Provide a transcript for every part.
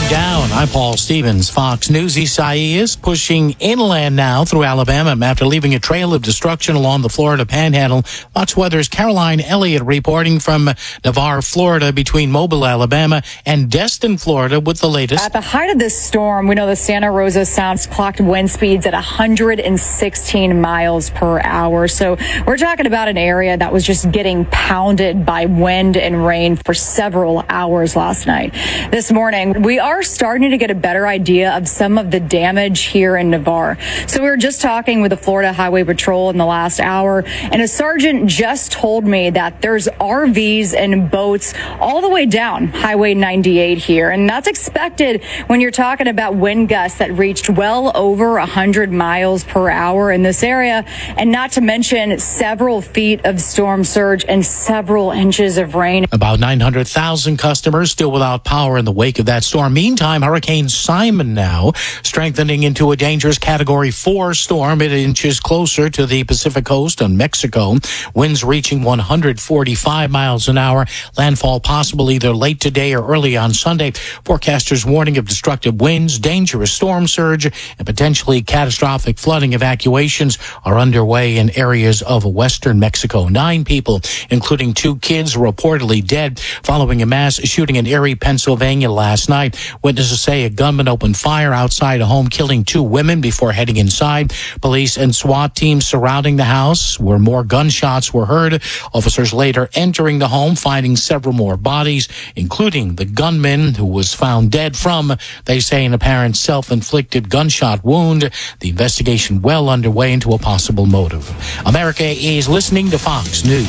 down. I'm Paul Stevens, Fox News. Isaias pushing inland now through Alabama after leaving a trail of destruction along the Florida Panhandle. Fox Weather's Caroline Elliott reporting from Navarre, Florida, between Mobile, Alabama, and Destin, Florida, with the latest. At the height of this storm, we know the Santa Rosa Sound clocked wind speeds at 116 miles per hour. So we're talking about an area that was just getting pounded by wind and rain for several hours last night. This morning, we are starting to get a better idea of some of the damage here in Navarre. So we were just talking with the Florida Highway Patrol in the last hour, and a sergeant just told me that there's RVs and boats all the way down Highway 98 here. And that's expected when you're talking about wind gusts that reached well over 100 miles per hour in this area, and not to mention several feet of storm surge and several inches of rain. About 900,000 customers still without power in the wake of that storm. Meantime, Hurricane Simon now strengthening into a dangerous Category 4 storm. It inches closer to the Pacific coast on Mexico. Winds reaching 145 miles an hour. Landfall possible either late today or early on Sunday. Forecasters warning of destructive winds, dangerous storm surge, and potentially catastrophic flooding. Evacuations are underway in areas of western Mexico. 9 people, including 2 kids, reportedly dead following a mass shooting in Erie, Pennsylvania last night. Witnesses say a gunman opened fire outside a home, killing 2 women before heading inside. Police and SWAT teams surrounding the house where more gunshots were heard. Officers later entering the home, finding several more bodies, including the gunman who was found dead from, they say, an apparent self-inflicted gunshot wound. The investigation well underway into a possible motive. America is listening to Fox News.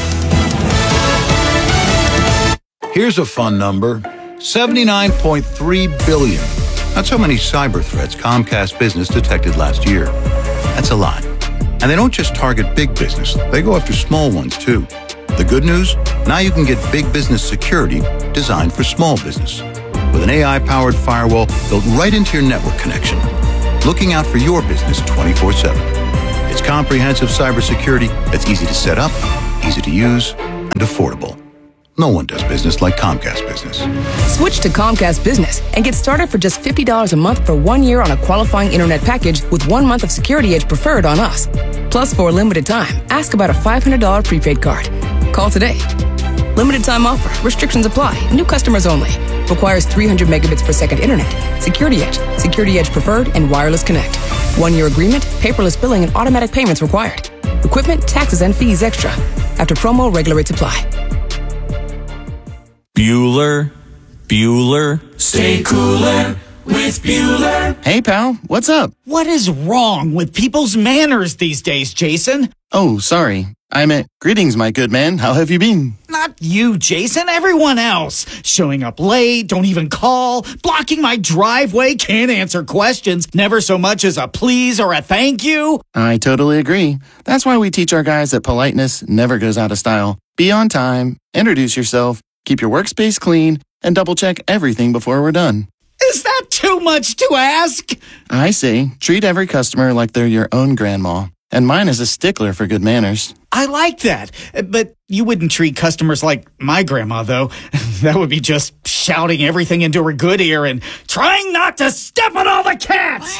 Here's a fun number. 79.3 billion. That's how many cyber threats Comcast Business detected last year. That's a lot. And they don't just target big business. They go after small ones, too. The good news? Now you can get big business security designed for small business. With an AI-powered firewall built right into your network connection. Looking out for your business 24/7. It's comprehensive cybersecurity that's easy to set up, easy to use, and affordable. No one does business like Comcast Business. Switch to Comcast Business and get started for just $50 a month for 1 year on a qualifying internet package with 1 month of Security Edge Preferred on us. Plus, for a limited time, ask about a $500 prepaid card. Call today. Limited time offer. Restrictions apply. New customers only. Requires 300 megabits per second internet. Security Edge Preferred, and Wireless Connect. 1 year agreement, paperless billing, and automatic payments required. Equipment, taxes, and fees extra. After promo, regular rates apply. Bueller, stay cooler with Bueller. Hey, pal, what's up? What is wrong with people's manners these days, Jason? Oh, sorry. I meant, greetings, my good man. How have you been? Not you, Jason. Everyone else. Showing up late, don't even call, blocking my driveway, can't answer questions, never so much as a please or a thank you. I totally agree. That's why we teach our guys that politeness never goes out of style. Be on time, introduce yourself, keep your workspace clean, and double-check everything before we're done. Is that too much to ask? I say, treat every customer like they're your own grandma. And mine is a stickler for good manners. I like that. But you wouldn't treat customers like my grandma, though. That would be just shouting everything into her good ear and trying not to step on all the cats.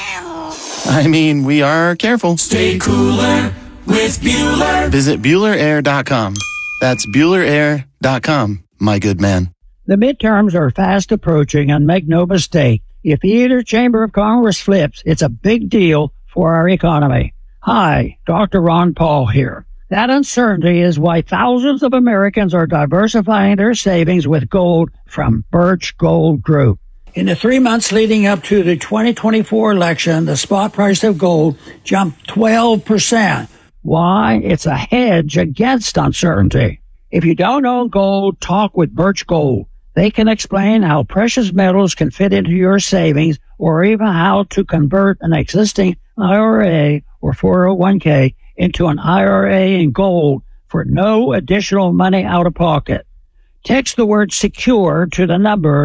I mean, we are careful. Stay cooler with Bueller. Visit BuellerAir.com. That's BuellerAir.com, my good man. The midterms are fast approaching, and make no mistake, if either chamber of Congress flips, it's a big deal for our economy. Hi, Dr. Ron Paul here. That uncertainty is why thousands of Americans are diversifying their savings with gold from Birch Gold Group. In the 3 months leading up to the 2024 election, the spot price of gold jumped 12%. Why? It's a hedge against uncertainty. If you don't own gold, talk with Birch Gold. They can explain how precious metals can fit into your savings, or even how to convert an existing IRA or 401k into an IRA in gold for no additional money out of pocket. Text the word SECURE to the number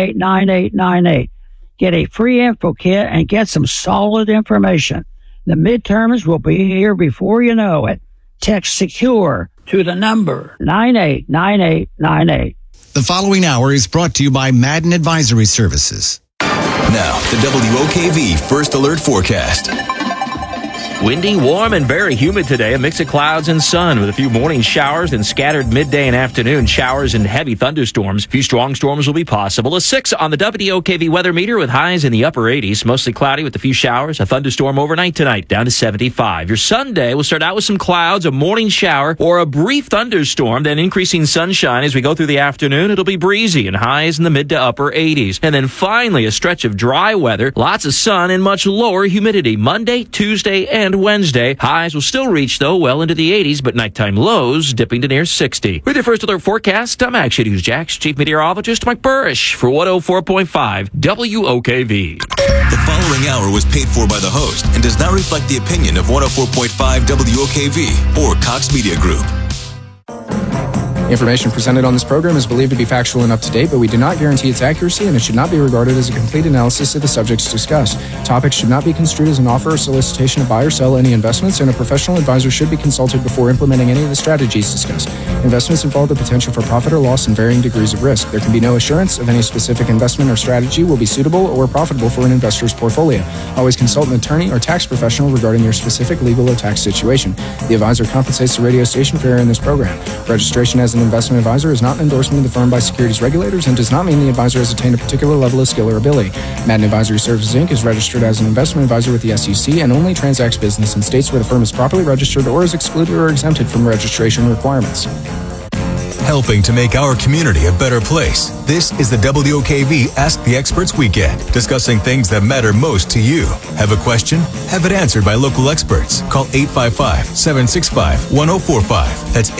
989898. Get a free info kit and get some solid information. The midterms will be here before you know it. Text SECURE to the number 989898. The following hour is brought to you by Madden Advisory Services. Now, the WOKV First Alert Forecast. Windy, warm, and very humid today. A mix of clouds and sun with a few morning showers and scattered midday and afternoon showers and heavy thunderstorms. A few strong storms will be possible. A 6 on the WOKV weather meter with highs in the upper 80s. Mostly cloudy with a few showers. A thunderstorm overnight tonight down to 75. Your Sunday will start out with some clouds, a morning shower, or a brief thunderstorm, then increasing sunshine as we go through the afternoon. It'll be breezy and highs in the mid to upper 80s. And then finally a stretch of dry weather, lots of sun, and much lower humidity. Monday, Tuesday, and Wednesday. Highs will still reach, though, well into the 80s, but nighttime lows dipping to near 60. With your First Alert forecast, I'm Action News Jax Chief Meteorologist Mike Burrish for 104.5 WOKV. The following hour was paid for by the host and does not reflect the opinion of 104.5 WOKV or Cox Media Group. Information presented on this program is believed to be factual and up to date, but we do not guarantee its accuracy, and it should not be regarded as a complete analysis of the subjects discussed. Topics should not be construed as an offer or solicitation to buy or sell any investments, and a professional advisor should be consulted before implementing any of the strategies discussed. Investments involve the potential for profit or loss and varying degrees of risk. There can be no assurance of any specific investment or strategy will be suitable or profitable for an investor's portfolio. Always consult an attorney or tax professional regarding your specific legal or tax situation. The advisor compensates the radio station for airing this program. Registration as an investment advisor is not an endorsement of the firm by securities regulators and does not mean the advisor has attained a particular level of skill or ability. Madden Advisory Services, Inc. is registered as an investment advisor with the SEC and only transacts business in states where the firm is properly registered or is excluded or exempted from registration requirements. Helping to make our community a better place. This is the WOKV Ask the Experts Weekend, discussing things that matter most to you. Have a question? Have it answered by local experts. Call 855-765-1045. That's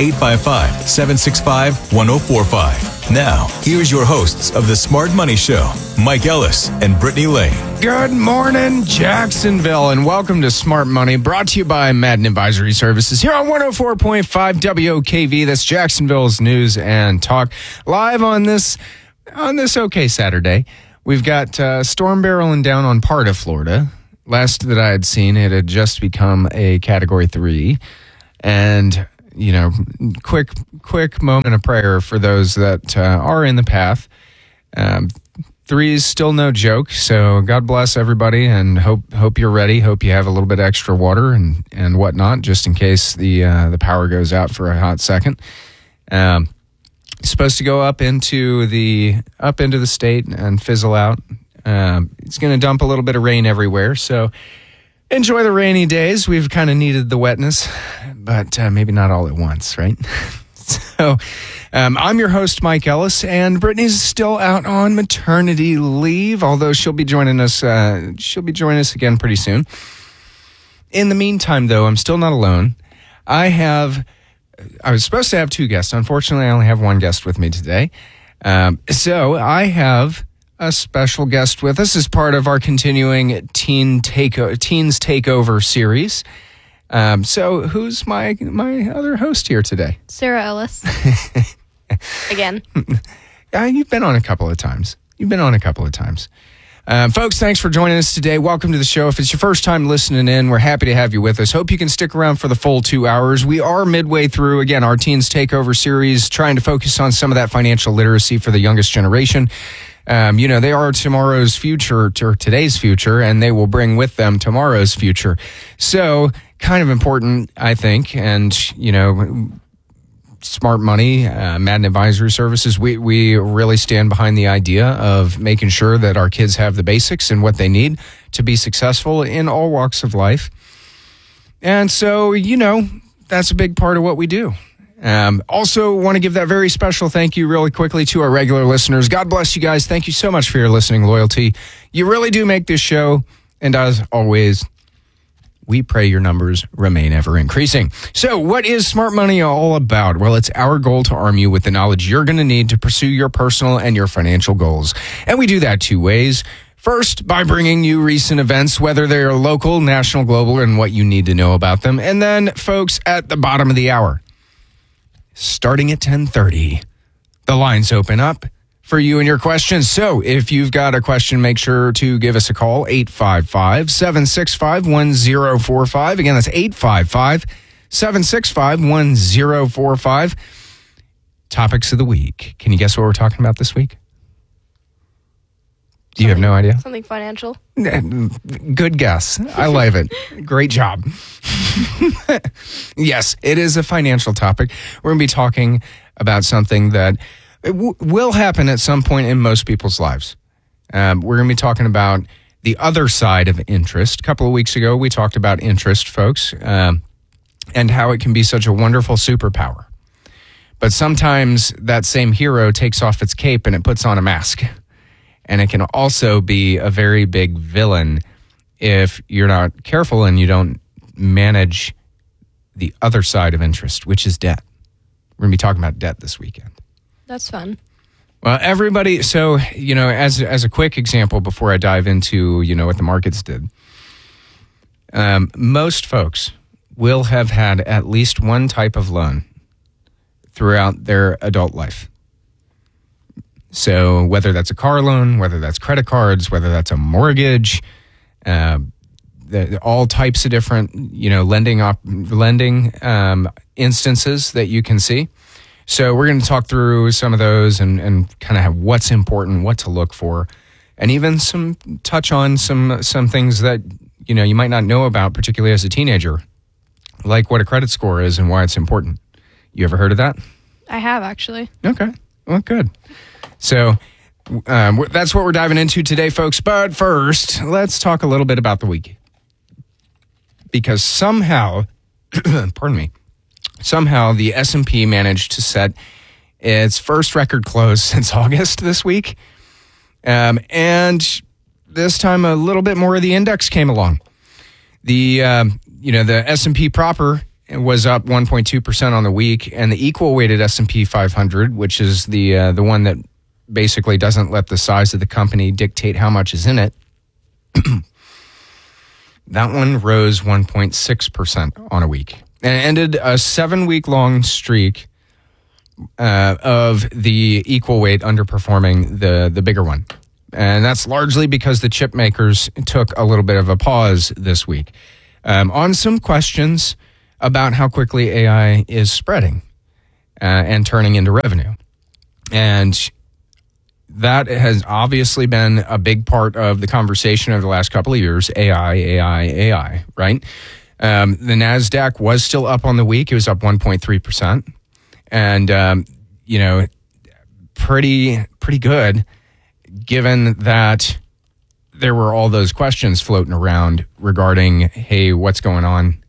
855-765-1045. Now, here's your hosts of the Smart Money Show, Mike Ellis and Brittany Lane. Good morning, Jacksonville, and welcome to Smart Money, brought to you by Madden Advisory Services here on 104.5 WOKV. That's Jacksonville's news and talk. Live on this okay Saturday. We've got storm barreling down on part of Florida. Last that I had seen, it had just become a Category 3. And, you know, quick moment of prayer for those that are in the path. 3 is still no joke, so God bless everybody, and hope you're ready. Hope you have a little bit extra water and whatnot, just in case the power goes out for a hot second. Supposed to go up into the state and fizzle out. It's going to dump a little bit of rain everywhere, so enjoy the rainy days. We've kind of needed the wetness, but maybe not all at once, right? So I'm your host, Mike Ellis, and Brittany's still out on maternity leave, although she'll be joining us again pretty soon. In the meantime, though, I'm still not alone. I was supposed to have 2 guests. Unfortunately, I only have 1 guest with me today. So I have a special guest with us as part of our continuing Teens Takeover series. So who's my other host here today? Sarah Ellis. Again. You've been on a couple of times. Folks, thanks for joining us today. Welcome to the show. If it's your first time listening in, we're happy to have you with us. Hope you can stick around for the full 2 hours. We are midway through, again, our Teens Takeover series, trying to focus on some of that financial literacy for the youngest generation. They are tomorrow's future, or today's future, and they will bring with them tomorrow's future. So, kind of important, I think, and, Smart Money, Madden Advisory Services, we really stand behind the idea of making sure that our kids have the basics and what they need to be successful in all walks of life. And so, that's a big part of what we do. Also want to give that very special thank you really quickly to our regular listeners. God bless you guys. Thank you so much for your listening loyalty. You really do make this show. And as always, we pray your numbers remain ever increasing. So what is Smart Money all about? Well, it's our goal to arm you with the knowledge you're going to need to pursue your personal and your financial goals. And we do that 2 ways. First, by bringing you recent events, whether they're local, national, global, and what you need to know about them. And then, folks, at the bottom of the hour, starting at 10:30, the lines open up for you and your questions. So if you've got a question, make sure to give us a call, 855-765-1045. Again, that's 855-765-1045. topics of the week. Can you guess what we're talking about this week? Do you have no idea? Something financial. Good guess. I love it. Great job. Yes, it is a financial topic. We're going to be talking about something that will happen at some point in most people's lives. We're going to be talking about the other side of interest. A couple of weeks ago, we talked about interest, folks, and how it can be such a wonderful superpower. But sometimes that same hero takes off its cape and it puts on a mask. And it can also be a very big villain if you're not careful and you don't manage the other side of interest, which is debt. We're going to be talking about debt this weekend. That's fun. Well, everybody, so, as a quick example before I dive into, what the markets did, most folks will have had at least one type of loan throughout their adult life. So whether that's a car loan, whether that's credit cards, whether that's a mortgage, all types of different, lending instances that you can see. So we're going to talk through some of those and kind of have what's important, what to look for, and even touch on some things that, you might not know about, particularly as a teenager, like what a credit score is and why it's important. You ever heard of that? I have, actually. Okay. Well, good. So that's what we're diving into today, folks. But first, let's talk a little bit about the week. Because somehow, somehow the S&P managed to set its first record close since August this week. And this time a little bit more of the index came along. The S&P proper was up 1.2% on the week, and the equal weighted S&P 500, which is the one that basically doesn't let the size of the company dictate how much is in it, that one rose 1.6% on a week. And it ended a 7-week-long streak of the equal weight underperforming the bigger one. And that's largely because the chip makers took a little bit of a pause this week on some questions about how quickly AI is spreading and turning into revenue. And that has obviously been a big part of the conversation over the last couple of years, AI, right? The NASDAQ was still up on the week. It was up 1.3%. And, pretty good, given that there were all those questions floating around regarding, hey, what's going on?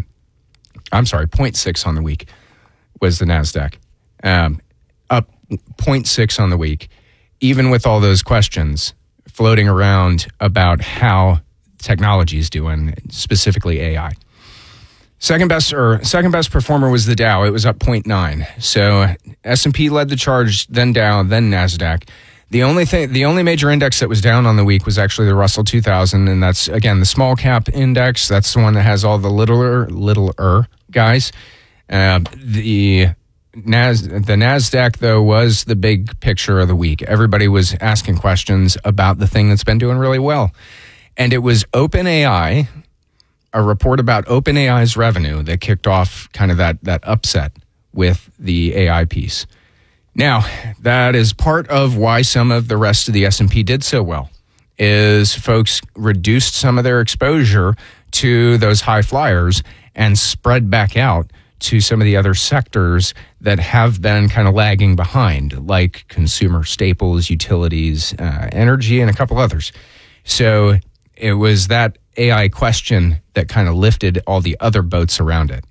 0.6 on the week was the NASDAQ. Up 0.6 on the week, even with all those questions floating around about how technology is doing, specifically AI. Second best performer was the Dow. It was up 0.9. So S&P led the charge, then Dow, then NASDAQ. The only major index that was down on the week was actually the Russell 2000, and that's, again, the small cap index. That's the one that has all the littler guys. The NASDAQ, though, was the big picture of the week. Everybody was asking questions about the thing that's been doing really well. And it was OpenAI, a report about OpenAI's revenue that kicked off kind of that upset with the AI piece. Now, that is part of why some of the rest of the S&P did so well, is folks reduced some of their exposure to those high flyers and spread back out to some of the other sectors that have been kind of lagging behind, like consumer staples, utilities, energy, and a couple others. So it was that AI question that kind of lifted all the other boats around it.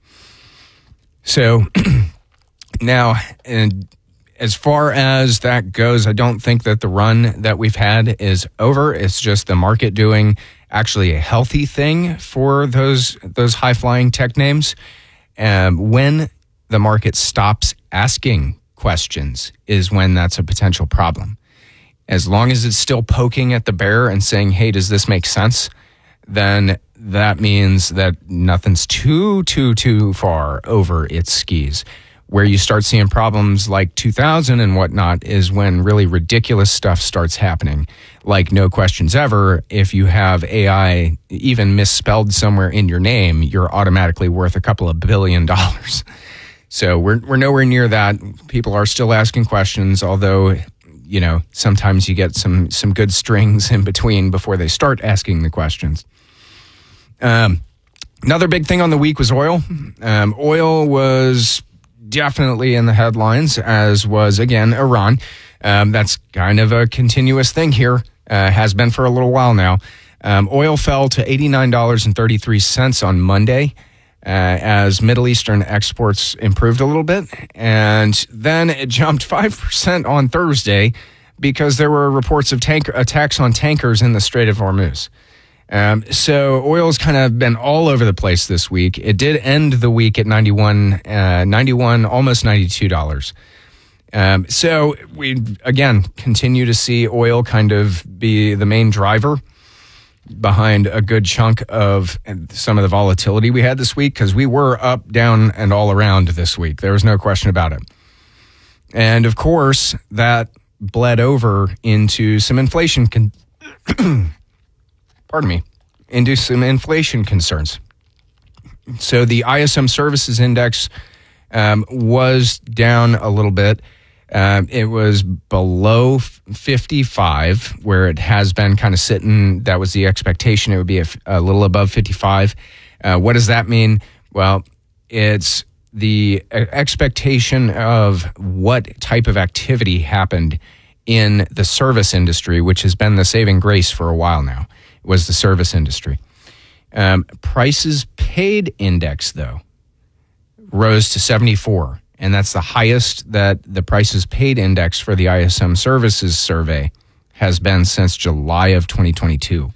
So now, and as far as that goes, I don't think that the run that we've had is over. It's just the market doing actually a healthy thing for those high-flying tech names. When the market stops asking questions is when that's a potential problem. As long as it's still poking at the bear and saying, hey, does this make sense? Then that means that nothing's too far over its skis. Where you start seeing problems like 2000 and whatnot is when really ridiculous stuff starts happening. Like no questions ever, if you have AI even misspelled somewhere in your name, you're automatically worth a couple of $1 billion. So we're nowhere near that. People are still asking questions, although, sometimes you get some good strings in between before they start asking the questions. Another big thing on the week was oil. Oil was definitely in the headlines, as was, again, Iran. That's kind of a continuous thing here, has been for a little while now. Oil fell to $89.33 on Monday as Middle Eastern exports improved a little bit. And then it jumped 5% on Thursday because there were reports of attacks on tankers in the Strait of Hormuz. So oil's kind of been all over the place this week. It did end the week at $91, almost $92. So we, again, continue to see oil kind of be the main driver behind a good chunk of some of the volatility we had this week, because we were up, down, and all around this week. There was no question about it. And, of course, that bled over into some inflation into some inflation concerns. So the ISM Services Index was down a little bit. It was below 55, where it has been kind of sitting. That was the expectation. It would be a little above 55. What does that mean? Well, it's the expectation of what type of activity happened in the service industry, which has been the saving grace for a while now, was the service industry. Prices paid index, though, rose to 74. And that's the highest that the prices paid index for the ISM Services Survey has been since July of 2022.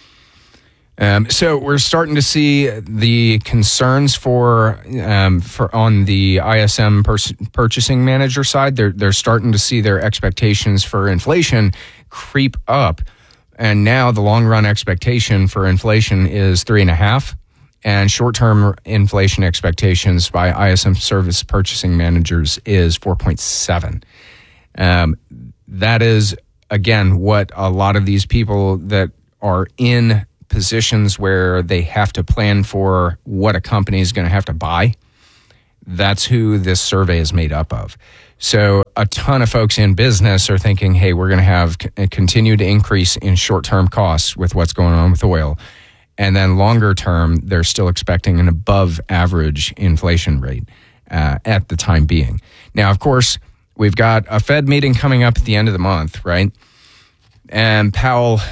So we're starting to see the concerns for on the ISM purchasing manager side. They're starting to see their expectations for inflation creep up, and now the long run expectation for inflation is 3.5%. And short-term inflation expectations by ISM service purchasing managers is 4.7. That is, again, what a lot of these people that are in positions where they have to plan for what a company is going to have to buy, that's who this survey is made up of. So a ton of folks in business are thinking, hey, we're going to have a continued increase in short-term costs with what's going on with oil. And then longer term, they're still expecting an above average inflation rate at the time being. Now, of course, we've got a Fed meeting coming up at the end of the month, right? And Warsh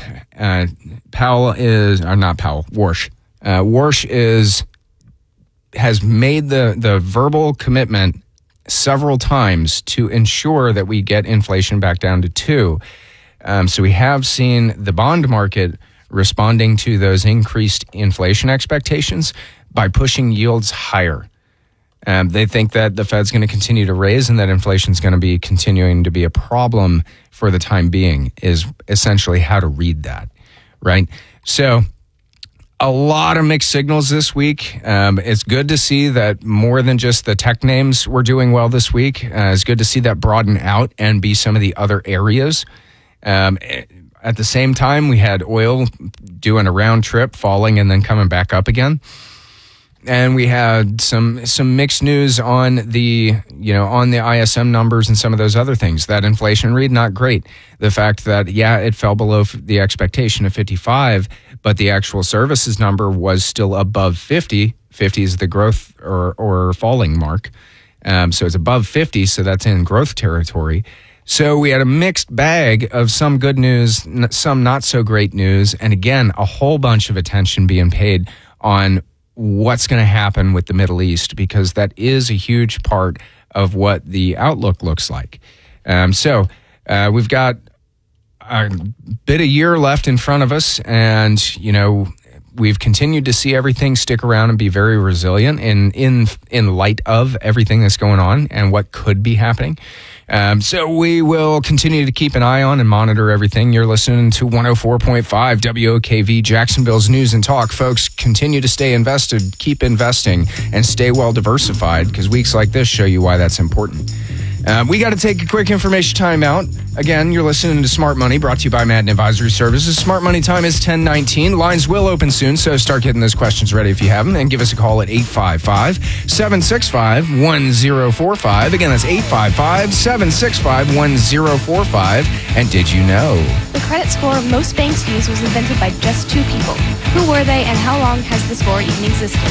has made the verbal commitment several times to ensure that we get inflation back down to 2. So we have seen the bond market responding to those increased inflation expectations by pushing yields higher. They think that the Fed's going to continue to raise and that inflation is going to be continuing to be a problem for the time being, is essentially how to read that, right? So a lot of mixed signals this week. It's good to see that more than just the tech names were doing well this week. It's good to see that broaden out and be some of the other areas. At the same time, we had oil doing a round trip, falling and then coming back up again. And we had some mixed news on the ISM numbers and some of those other things. That inflation read, not great. The fact that, it fell below the expectation of 55, but the actual services number was still above 50. 50 is the growth or falling mark. So it's above 50, so that's in growth territory. So we had a mixed bag of some good news, some not so great news, and again, a whole bunch of attention being paid on what's going to happen with the Middle East, because that is a huge part of what the outlook looks like. So we've got a bit of year left in front of us, and we've continued to see everything stick around and be very resilient in light of everything that's going on and what could be happening. So we will continue to keep an eye on and monitor everything. You're listening to 104.5 WOKV, Jacksonville's News and Talk. Folks, continue to stay invested, keep investing, and stay well diversified, because weeks like this show you why that's important. We got to take a quick information timeout. Again, you're listening to Smart Money, brought to you by Madden Advisory Services. Smart Money time is 10:19. Lines will open soon, so start getting those questions ready if you have them, and give us a call at 855-765-1045. Again, that's 855-765-1045. And did you know? The credit score most banks use was invented by just two people. Who were they, and how long has the score even existed?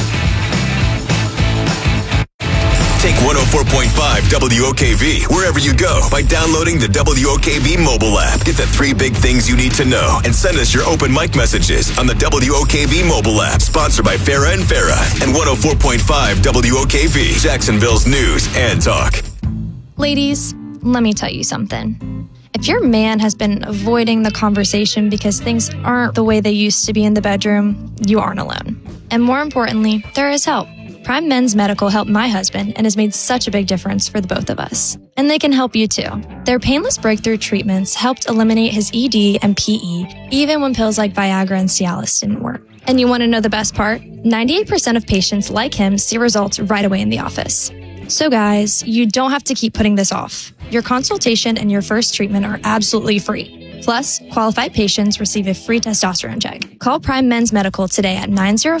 Take 104.5 WOKV wherever you go by downloading the WOKV mobile app. Get the 3 big things you need to know and send us your open mic messages on the WOKV mobile app. Sponsored by Farah and Farah and 104.5 WOKV, Jacksonville's news and talk. Ladies, let me tell you something. If your man has been avoiding the conversation because things aren't the way they used to be in the bedroom, you aren't alone. And more importantly, there is help. Prime Men's Medical helped my husband and has made such a big difference for the both of us. And they can help you too. Their painless breakthrough treatments helped eliminate his ED and PE, even when pills like Viagra and Cialis didn't work. And you want to know the best part? 98% of patients like him see results right away in the office. So guys, you don't have to keep putting this off. Your consultation and your first treatment are absolutely free. Plus, qualified patients receive a free testosterone check. Call Prime Men's Medical today at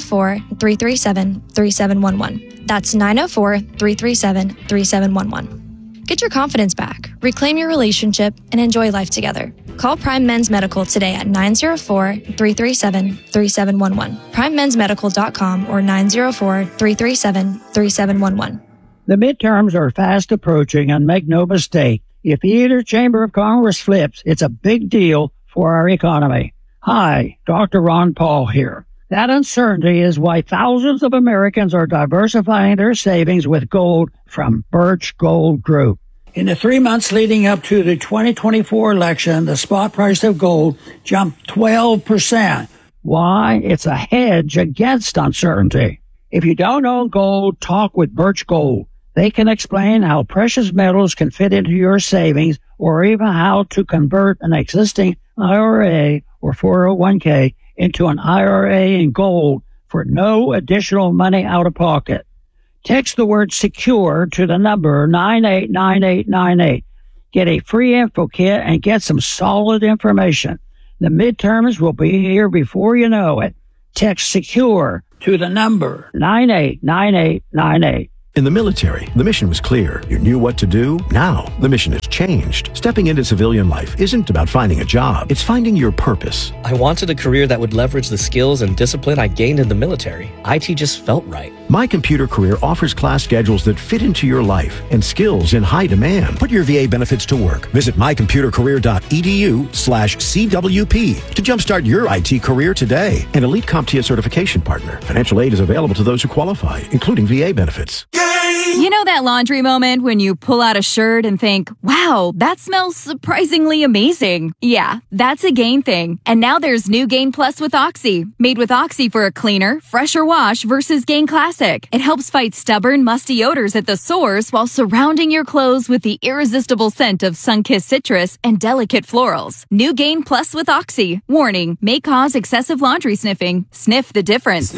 904-337-3711. That's 904-337-3711. Get your confidence back, reclaim your relationship, and enjoy life together. Call Prime Men's Medical today at 904-337-3711. PrimeMen'sMedical.com or 904-337-3711. The midterms are fast approaching, and make no mistake, if either chamber of Congress flips, it's a big deal for our economy. Hi, Dr. Ron Paul here. That uncertainty is why thousands of Americans are diversifying their savings with gold from Birch Gold Group. In the 3 months leading up to the 2024 election, the spot price of gold jumped 12%. Why? It's a hedge against uncertainty. If you don't own gold, talk with Birch Gold. They can explain how precious metals can fit into your savings, or even how to convert an existing IRA or 401k into an IRA in gold for no additional money out of pocket. Text the word SECURE to the number 989898. Get a free info kit and get some solid information. The midterms will be here before you know it. Text SECURE to the number 989898. In the military, the mission was clear. You knew what to do. Now, the mission has changed. Stepping into civilian life isn't about finding a job. It's finding your purpose. I wanted a career that would leverage the skills and discipline I gained in the military. IT just felt right. My Computer Career offers class schedules that fit into your life and skills in high demand. Put your VA benefits to work. Visit mycomputercareer.edu/CWP to jumpstart your IT career today. An Elite CompTIA certification partner. Financial aid is available to those who qualify, including VA benefits. You know that laundry moment when you pull out a shirt and think, wow, that smells surprisingly amazing. Yeah, that's a Gain thing. And now there's new Gain Plus with Oxy. Made with Oxy for a cleaner, fresher wash versus Gain Classic. It helps fight stubborn, musty odors at the source while surrounding your clothes with the irresistible scent of sun-kissed citrus and delicate florals. New Gain Plus with Oxy. Warning, may cause excessive laundry sniffing. Sniff the difference.